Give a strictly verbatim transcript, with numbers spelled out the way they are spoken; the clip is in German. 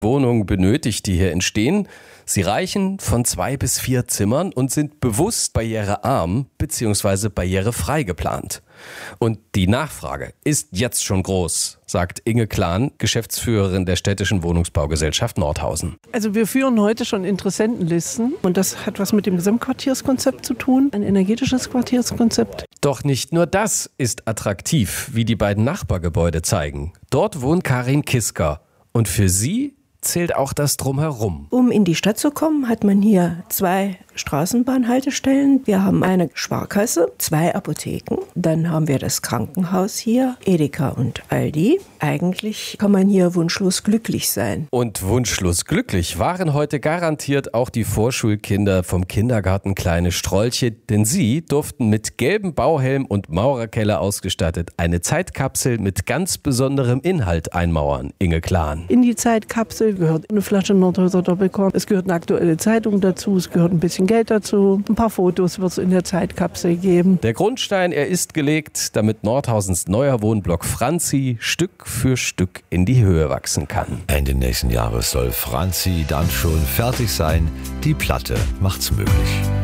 Wohnungen benötigt, die hier entstehen. Sie reichen von zwei bis vier Zimmern und sind bewusst barrierearm bzw. barrierefrei geplant. Und die Nachfrage ist jetzt schon groß, sagt Inge Klan, Geschäftsführerin der Städtischen Wohnungsbaugesellschaft Nordhausen. Also wir führen heute schon Interessentenlisten und das hat was mit dem Gesamtquartierskonzept zu tun, ein energetisches Quartierskonzept. Doch nicht nur das ist attraktiv, wie die beiden Nachbargebäude zeigen. Dort wohnt Karin Kisker und für sie zählt auch das Drumherum. Um in die Stadt zu kommen, hat man hier zwei Straßenbahnhaltestellen. Wir haben eine Sparkasse, zwei Apotheken. Dann haben wir das Krankenhaus hier, Edeka und Aldi. Eigentlich kann man hier wunschlos glücklich sein. Und wunschlos glücklich waren heute garantiert auch die Vorschulkinder vom Kindergarten Kleine Strolche, denn sie durften mit gelbem Bauhelm und Maurerkeller ausgestattet eine Zeitkapsel mit ganz besonderem Inhalt einmauern. Inge Klan. In die Zeitkapsel gehört eine Flasche Nordhäuser Doppelkorn. Es gehört eine aktuelle Zeitung dazu, es gehört ein bisschen Geld dazu. Ein paar Fotos wird es in der Zeitkapsel geben. Der Grundstein, er ist gelegt, damit Nordhausens neuer Wohnblock Franzi Stück für Stück in die Höhe wachsen kann. Ende nächsten Jahres soll Franzi dann schon fertig sein. Die Platte macht's möglich.